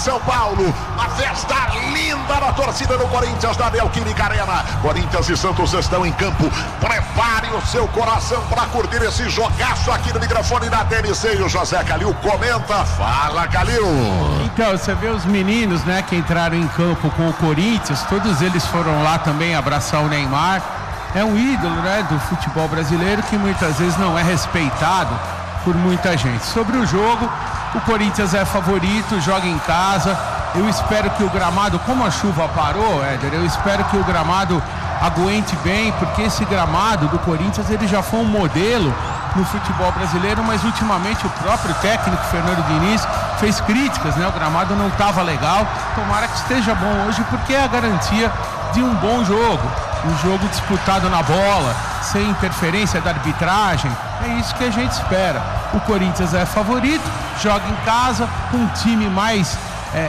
São Paulo. Uma festa linda na torcida do Corinthians da Neoquímica Arena. Corinthians e Santos estão em campo. Prepare o seu coração para curtir esse jogaço aqui no microfone da TNC. E o José Calil comenta. Fala, Calil. Então, você vê os meninos, né, que entraram em campo com o Corinthians, todos eles foram lá também abraçar o Neymar. É um ídolo, né, do futebol brasileiro que muitas vezes não é respeitado por muita gente. Sobre o jogo, o Corinthians é favorito, joga em casa. Eu espero que o gramado, como a chuva parou, Éder, eu espero que o gramado aguente bem, porque esse gramado do Corinthians, ele já foi um modelo no futebol brasileiro, mas ultimamente o próprio técnico Fernando Diniz fez críticas, né? O gramado não estava legal. Tomara que esteja bom hoje, porque é a garantia de um bom jogo. Um jogo disputado na bola, sem interferência da arbitragem. É isso que a gente espera. O Corinthians é favorito, joga em casa, com um time mais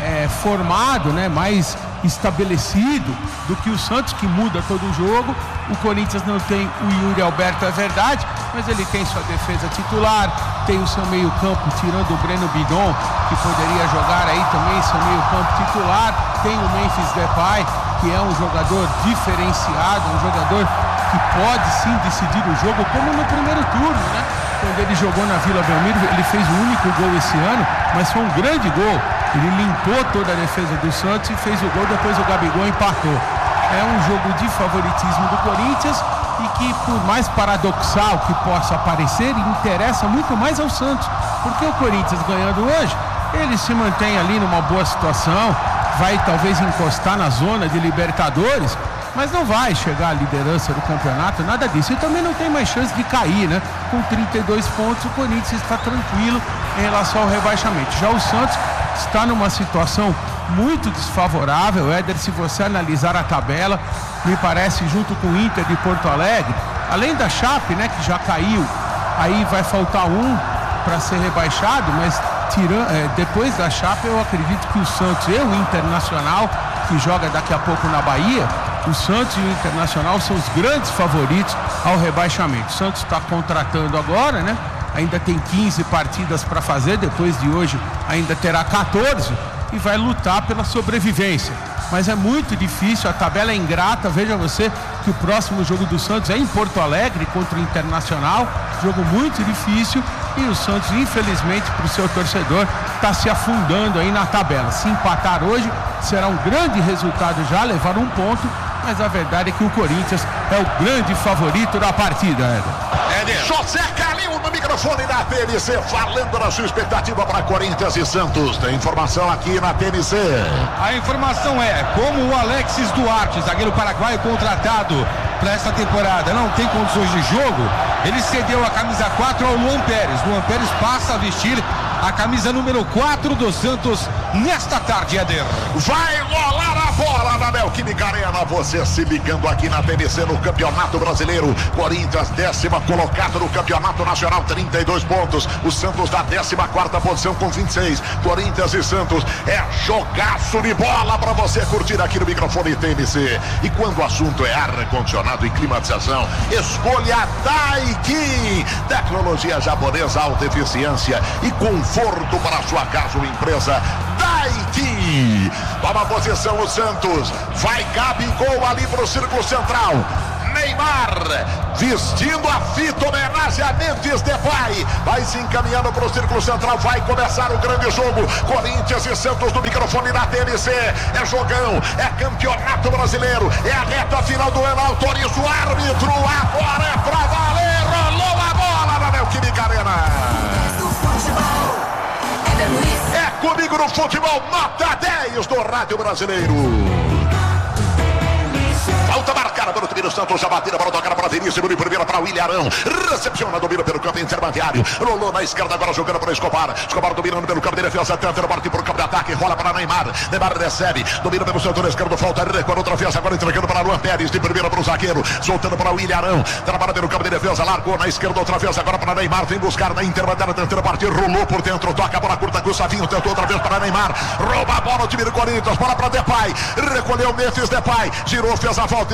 formado, né? Mais estabelecido do que o Santos, que muda todo o jogo. O Corinthians não tem o Yuri Alberto, é verdade, mas ele tem sua defesa titular, tem o seu meio campo, tirando o Breno Bidon, que poderia jogar aí também seu meio campo titular, tem o Memphis Depay, que é um jogador diferenciado, um jogador que pode sim decidir o jogo, como no primeiro turno, né? Quando ele jogou na Vila Belmiro, ele fez o único gol esse ano, mas foi um grande gol. Ele limpou toda a defesa do Santos e fez o gol, depois o Gabigol empatou. É um jogo de favoritismo do Corinthians e que, por mais paradoxal que possa parecer, interessa muito mais ao Santos, porque o Corinthians ganhando hoje, ele se mantém ali numa boa situação, vai talvez encostar na zona de Libertadores, mas não vai chegar à liderança do campeonato, nada disso. E também não tem mais chance de cair, né? Com 32 pontos, o Corinthians está tranquilo em relação ao rebaixamento. Já o Santos está numa situação muito desfavorável, Éder, se você analisar a tabela, me parece, junto com o Inter de Porto Alegre, além da Chape, né, que já caiu, aí vai faltar um para ser rebaixado, mas depois da Chape, eu acredito que o Santos e o Internacional, que joga daqui a pouco na Bahia, o Santos e o Internacional são os grandes favoritos ao rebaixamento. O Santos está contratando agora, né? Ainda tem 15 partidas para fazer, depois de hoje ainda terá 14 e vai lutar pela sobrevivência. Mas é muito difícil, a tabela é ingrata. Veja você que o próximo jogo do Santos é em Porto Alegre contra o Internacional, jogo muito difícil, e o Santos, infelizmente, para o seu torcedor, está se afundando aí na tabela. Se empatar hoje, será um grande resultado já, levar um ponto, mas a verdade é que o Corinthians é o grande favorito da partida, Éder. José Calil no microfone da TNC, falando da sua expectativa para Corinthians e Santos. Tem informação aqui na TNC. A informação é, como o Alexis Duarte, zagueiro paraguaio contratado para esta temporada, não tem condições de jogo, ele cedeu a camisa 4 ao Luan Pérez. Luan Pérez passa a vestir a camisa número 4 do Santos nesta tarde, Éder. Vai rolar a bola na Neoquímica Arena, você se ligando aqui na TNC no Campeonato Brasileiro. Corinthians, 10º colocado no Campeonato Nacional, 32 pontos. O Santos da 14ª posição com 26. Corinthians e Santos, é jogaço de bola para você curtir aqui no microfone TNC. E quando o assunto é ar-condicionado e climatização, escolha a Daikin. Tecnologia japonesa, alta eficiência e conforto para a sua casa ou empresa. Daikin. Toma posição o Santos. Vai Gabigol ali para o círculo central. Neymar vestindo a fita, homenagem a Memphis Depay, vai se encaminhando para o círculo central, vai começar o grande jogo. Corinthians e Santos no microfone da TNC. É jogão, é campeonato brasileiro, é a reta final do ano. Autoriza o árbitro, agora é pra valer. Rolou a bola na Neoquímica Arena. É comigo no futebol, nota 10 do Rádio Brasileiro. Falta marcada pelo time do Santos, já batida para tocar para Vinícius, de primeira para o Ilharão, recepciona, domina pelo campo intermediário, rolou na esquerda, agora jogando para Escobar, Escobar dominando pelo campo de defesa, tentando partir para o campo de ataque, rola para Neymar, Neymar recebe, domina pelo setor esquerdo, falta recua outra vez, agora entregando para Luan Pérez, de primeira para o zagueiro, soltando para o Ilharão, trabalha pelo campo de defesa, largou na esquerda outra vez, agora para Neymar, vem buscar na intermediária, tentando partir, rolou por dentro, toca a bola curta com o Savinho, tentou outra vez para Neymar, rouba a bola o time do Corinthians, bola para Depay, recolheu Memphis Depay, girou, fez a volta, escapou na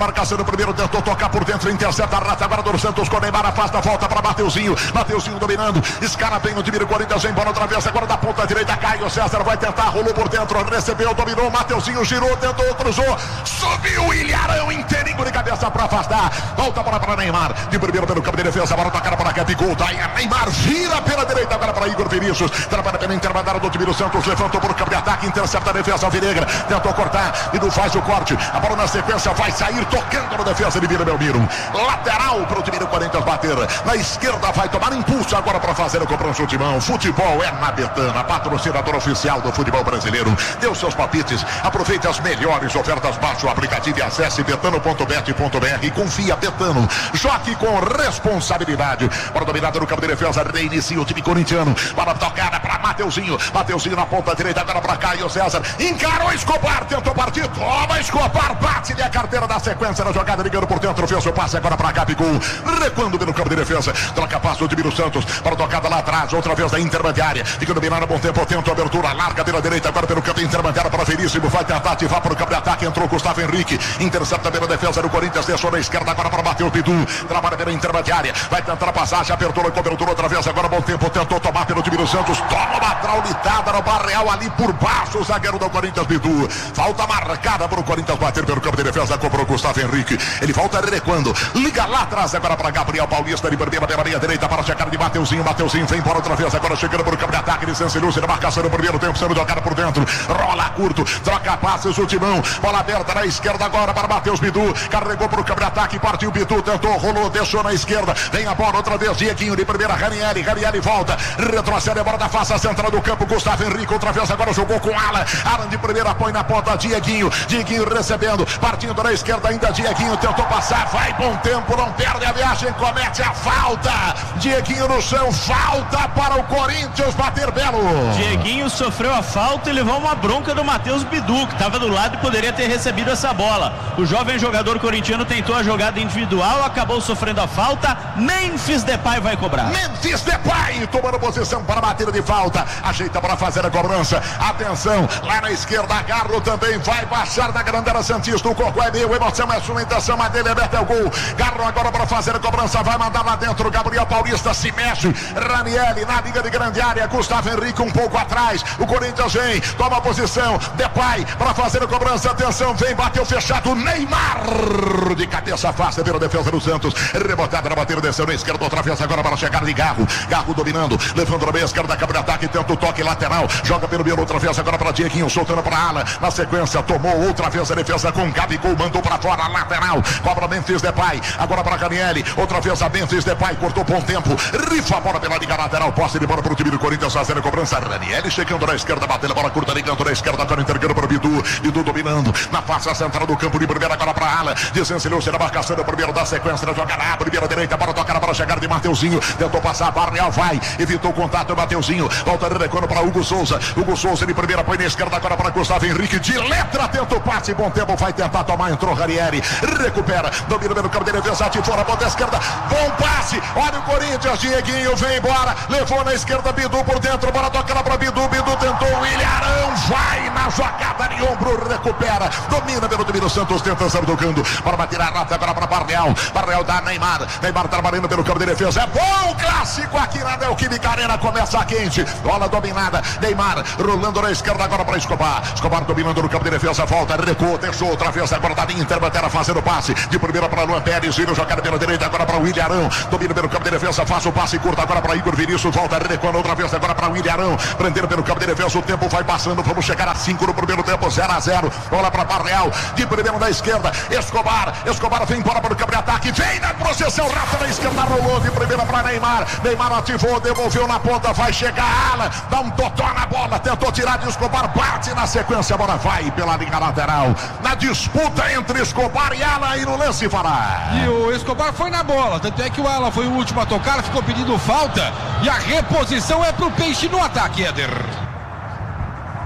marcação do primeiro, tentou tocar por dentro, intercepta a rata agora do Santos com Neymar, afasta, volta para Mateuzinho dominando, escala bem no time do Corinthians, vem bola outra vez, agora da ponta direita, Caio César vai tentar, rolou por dentro, recebeu, dominou, Mateuzinho girou, tentou, cruzou, subiu o Ilharão inteirinho de cabeça para afastar, volta a bola para Neymar, de primeiro pelo campo de defesa, bola tocada para Gabigol, tá aí a Neymar, vira pela direita agora para Igor Vinícius, trabalha pela intermediária do time do Santos, levantou por campo de ataque, intercepta a defesa alvinegra, tentou cortar e não faz o corte, a bola na sequência vai sair tocando no defesa de Vila Belmiro, lateral para o time do Corinthians bater, na esquerda vai tomar impulso agora para fazer o cobrança de mão, futebol é na Betana, patrocinador oficial do futebol brasileiro, dê os seus palpites, aproveite as melhores ofertas, baixe o aplicativo e acesse betano.bet.br, confia Betano, jogue com responsabilidade, para dominada no campo de defesa, reinicia o time corintiano, para tocada para Mateuzinho na ponta direita, agora para Caio César, encarou Escobar, tentou partir, toma Escobar, bate-lhe a carteira da sequência na jogada, ligando por dentro, fez o passe agora para Gabigol, recuando pelo campo de defesa, troca passo o time do Santos, para tocada lá atrás, outra vez da intermediária, fica dominando a bom tempo, tenta a abertura, larga pela direita, agora pelo campo intermediário para Veríssimo, vai tentar ativar para o campo de ataque, entrou Gustavo Henrique, intercepta pela defesa do Corinthians, deixou na esquerda agora para bater o Bidu, trabalha pela intermediária, vai tentar a passagem, apertou a cobertura outra vez, agora bom tempo, tentou tomar pelo time do Santos, toma uma traulitada no Barreal ali por baixo, o zagueiro do Corinthians, Bidu, falta marcada para o Corinthians bater pelo campo de defesa, cobrou Gustavo Henrique, ele volta recuando, liga lá atrás agora para Gabriel Paulista, de primeira pela meia direita para chegar de Mateuzinho vem embora outra vez, agora chegando por campo de ataque de Sancelúcio, na marcação no primeiro tempo, sendo jogada por dentro, rola curto, troca passes, o timão, bola aberta na esquerda agora para Matheus Bidu, carregou para o campo de ataque, partiu Bidu, tentou, rolou, deixou na esquerda, vem a bola outra vez, Dieguinho de primeira, Ranieri volta, retrocede a bola da face central do campo, Gustavo Henrique outra vez, agora jogou com Alan de primeira, põe na ponta, Dieguinho recebendo, partindo na esquerda ainda, Dieguinho tentou passar, vai bom tempo, não perde a viagem, comete a falta, Dieguinho no chão, falta para o Corinthians bater belo. Dieguinho sofreu a falta e levou uma bronca do Matheus Bidu, que estava do lado e poderia ter recebido essa bola. O jovem jogador corintiano tentou a jogada individual, acabou sofrendo a falta. Memphis Depay vai cobrar. Memphis Depay tomando posição para bater de falta, ajeita para fazer a cobrança, atenção, lá na esquerda, Garro também vai baixar da Grandela Santista, o Cocó é meu, emoção é sua, intenção é dele, é mete o gol, Garro agora para fazer a cobrança, vai mandar lá dentro, Gabriel Paulista se mexe, Ranieri na liga de grande área, Gustavo Henrique um pouco atrás, o Corinthians vem, toma a posição, Depay para fazer a cobrança, atenção, vem, bateu fechado, Neymar de cabeça afasta pela defesa do Santos, rebotada na bateria, desceu na esquerda, outra vez agora para chegar de Garro dominando, levando na meia esquerda, campo de ataque, tenta o toque lateral, joga pelo meio outra vez agora para Dieguinho, soltando para Ala, na sequência tomou outra vez a defesa com Gabigol, mandou para fora, lateral, cobra Memphis Depay, agora para Ranieri, outra vez a Memphis Depay, cortou bom tempo, rifa a bola pela liga lateral, posse de bola para o time do Corinthians, fazendo a cobrança, Ranieri chegando na esquerda, batendo a bola curta, ligando na esquerda, agora entregando para o Bidu dominando, na face central do campo de primeira, agora para Ala, desencelhou-se na marcação do primeiro da sequência, da jogada, a primeira direita, para tocar para chegar de Mateuzinho, tentou passar, Barreal vai, evitou o contato, Mateuzinho, volta recuando para Hugo Souza de primeira, põe na esquerda, agora para Gustavo Henrique, de letra, tenta o passe, bom tempo, vai tentar tomar, entrou Ranieri, recupera, domina no campo de defesa, ativou na ponta esquerda, bom passe, olha o Corinthians, Dieguinho vem embora, levou na esquerda, Bidu por dentro, bola toca lá para Bidu tentou, o Ilharão vai na jogada de ombro, recupera, domina pelo time do Santos, tenta sair tocando, para bater a rata agora para Barreal dá Neymar trabalhando pelo campo de defesa, é bom clássico aqui na Neoquímica Arena, começa a quente, bola dominada, Neymar rolando na esquerda agora para Escobar dominando no campo de defesa, volta, recuou, deixou outra vez, agora da linha intermediária fazendo o passe, de primeira para Luan Pérez, vira jogada pela direita agora para o Ilharão, domina pelo campo de defesa, faz o passe curto agora para Igor Vinícius, volta, recuando outra vez agora para o Ilharão, prendendo pelo campo de defesa, o tempo vai passando, vamos chegar a 5 no primeiro tempo, 0-0, bola para Barreal, de primeira da esquerda, Escobar vem embora para o campo de ataque, vem na processão, rata na esquerda, rolou de primeira para Neymar ativou, devolveu na ponta, vai chegar Ala, dá um totó na bola, tentou tirar de Escobar, bate na sequência, a bola vai pela linha lateral, na disputa entre Escobar e Ala, e no lance fará. E o Escobar foi na bola, tanto é que o Ala foi o último a tocar, ficou pedindo falta, e a reposição é pro Peixe no ataque, Éder.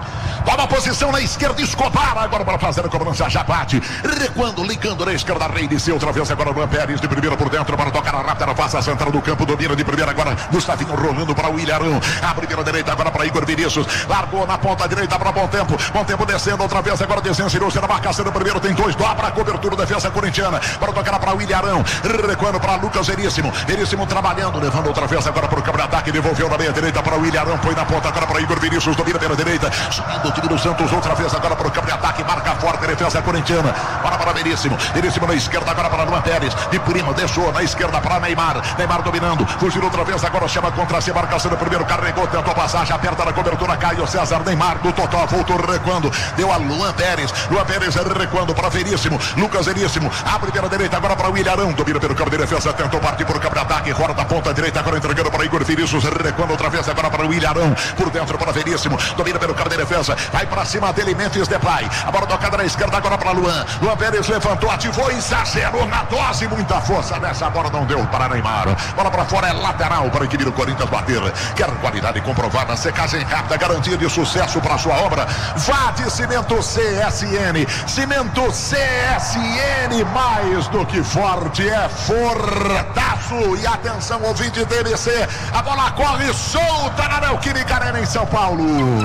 Toma posição na esquerda, Escobar. Agora para fazer a cobrança, já bate. Recuando, ligando na esquerda, Reinice. Outra vez agora Luan Pérez de primeira por dentro para tocar a rápida. Passa a central do campo, domina de primeira agora. Gustavinho rolando para o Ilharão. Abre pela direita agora para Igor Vinícius. Largou na ponta direita para Bom Tempo. Bom Tempo descendo outra vez agora. Desencilhou-se na marcação do primeiro. Tem 2, dobra a cobertura, defesa corintiana. Para tocar para o Ilharão. Recuando para Lucas Veríssimo. Veríssimo trabalhando, levando outra vez agora para o campo de ataque. Devolveu na meia direita para o Ilharão. Põe na ponta agora para Igor Vinícius. Domina pela direita. Subindo o time do Santos outra vez agora para o campo de ataque. Marca forte a defesa corintiana. Para Veríssimo. Veríssimo na esquerda agora para Luan Pérez. De prima, deixou na esquerda para Neymar. Neymar dominando. Fugiu outra vez agora. Chama contra si. Marcação do primeiro. Carregou. Tentou passagem. Aperta na cobertura. Caio César. Neymar do Totó. Voltou recuando. Deu a Luan Pérez. Luan Pérez recuando para Veríssimo. Lucas Veríssimo. Abre pela direita agora para o Ilharão. Domina pelo campo de defesa. Tentou partir para o campo de ataque. Roda da ponta direita. Agora entregando para Igor Vinícius. Recuando outra vez agora para o Ilharão. Por dentro para Veríssimo. Domina pelo campo de defesa. Vai para cima dele. Memphis Depay. A bola tocada na esquerda agora para Luan. Luan Pérez levantou. Ativou. Exagerou na dose. Muita força nessa bola. Não deu para Neymar. Bola para fora. É lateral para a equipe do Corinthians bater. Quer qualidade comprovada. Secagem rápida. Garantia de sucesso para a sua obra. Vá de Cimento CSN. Cimento CSN. Mais do que forte. É fortaço. E atenção, ouvinte TBC. A bola corre solta na Neoquímica Arena em São Paulo.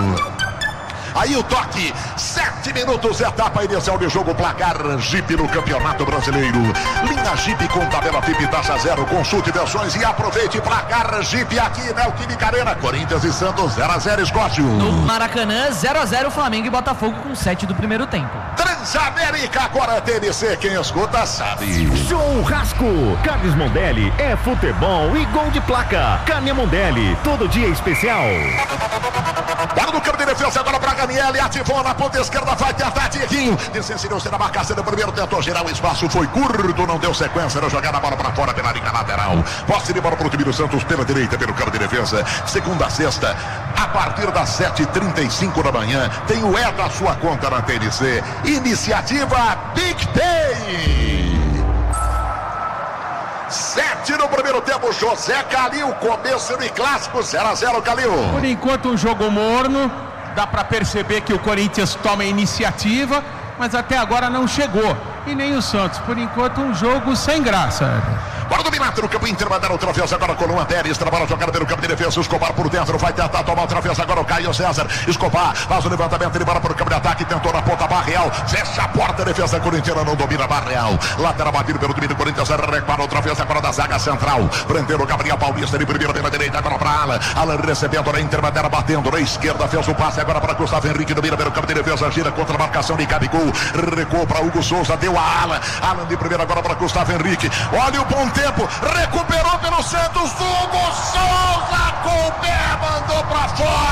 Aí o toque, 7 minutos, etapa inicial de jogo, placar Jeep no Campeonato Brasileiro. Linha Jeep com tabela FIP taxa zero, consulte versões e aproveite placar Jeep aqui na Neoquímica Arena. Corinthians e Santos 0-0, Escócio. No Maracanã, 0-0, Flamengo e Botafogo com 7 do primeiro tempo. Transamérica, agora TNC, quem escuta sabe. Churrasco, Carnes Mondelli, é futebol e gol de placa. Carne Mondelli, todo dia especial. Para no campo de defesa agora para Ganiele, ativou na ponta esquerda, vai tentar Dieguinho. Desencilhou-se na marcação do primeiro, tentou girar o espaço, foi curto, não deu sequência, era jogar a bola para fora pela linha lateral. Posse de bola para o time do Santos pela direita, pelo campo de defesa. Segunda a sexta, a partir das 7h35 da manhã, tem o da sua conta na TNC. Iniciativa Big Pay. 7 no primeiro tempo, José Calil, começo de clássico, 0-0, Calil. Por enquanto um jogo morno, dá para perceber que o Corinthians toma a iniciativa, mas até agora não chegou. E nem o Santos, por enquanto um jogo sem graça. Bora dominar no campo Inter, mandar outra vez agora com o Luan Pérez, trabalha jogada pelo campo de defesa, Escobar por dentro, vai tentar tomar outra vez agora o Caio César, Escobar, faz o levantamento, ele bora para o campo de ataque, tentou na ponta, Barreal, fecha a porta, defesa corintiana, não domina Barreal, lateral batido pelo time do Corinthians, repara outra vez agora da zaga central, prendendo o Gabriel Paulista, ele primeiro pela direita, agora para Alan recebendo na Inter, batendo na esquerda, fez o passe agora para Gustavo Henrique, domina pelo campo de defesa, gira contra a marcação de Gabigol, recuou para Hugo Souza, deu a Alan de primeira agora para Gustavo Henrique, olha o bom tempo, recuperou pelo Santos, Hugo Souza com o pé, mandou pra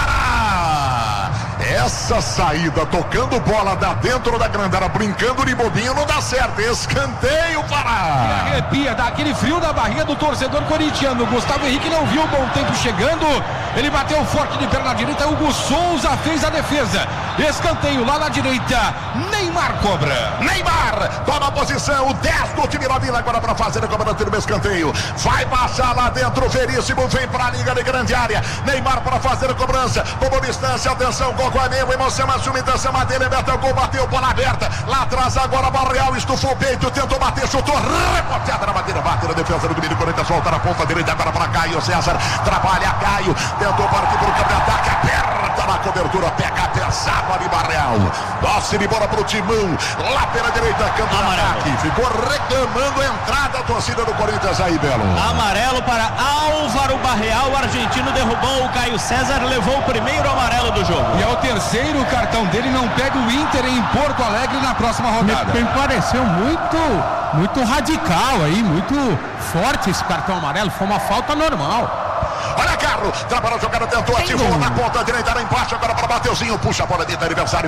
fora. Essa saída, tocando bola, dá dentro da grande área, brincando de bobinho, não dá certo, escanteio para... Arrepia, dá aquele frio na barriga do torcedor corintiano. Gustavo Henrique não viu o bom tempo chegando, ele bateu forte de perna direita, Hugo Souza fez a defesa, escanteio lá na direita, Neymar cobra. Neymar toma a posição, o 10 do time da Vila agora para fazer a cobrança do escanteio, vai passar lá dentro, Veríssimo vem para a liga de grande área, Neymar para fazer a cobrança, tomou distância, atenção, gol é mesmo, emoção, assume intenção dele, mete o gol, bateu, bola aberta, lá atrás agora Barreal, estufou o peito, tentou bater, chutou, repoteada na bandeira, bate na defesa do time do Corinthians, volta na ponta direita agora para Caio César, trabalha Caio, tentou partir para o campo de ataque, aperta na cobertura, pega pesado ali Barreal, tosse de bola para o Timão, lá pela direita, campo de ataque, ficou reclamando a entrada da torcida do Corinthians aí, Belo. Amarelo para Álvaro Barreal, o argentino derrubou o Caio César, levou o primeiro amarelo do jogo. E é o terceiro cartão dele, não pega o Inter em Porto Alegre na próxima rodada. Me pareceu muito radical aí, muito forte esse cartão amarelo, foi uma falta normal. Olha Carlos, trabalha a jogada, tentou, ativou na ponta direita, lá embaixo, agora para Mateuzinho, puxa a bola dentro do adversário,